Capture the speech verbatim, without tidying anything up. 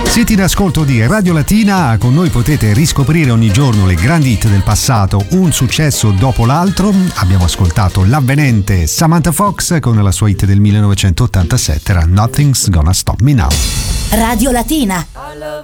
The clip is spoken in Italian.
Siete in ascolto di Radio Latina, con noi potete riscoprire ogni giorno le grandi hit del passato, un successo dopo l'altro. Abbiamo ascoltato l'avvenente Samantha Fox con la sua hit del millenovecentottantasette, era Nothing's Gonna Stop Me Now. Radio Latina.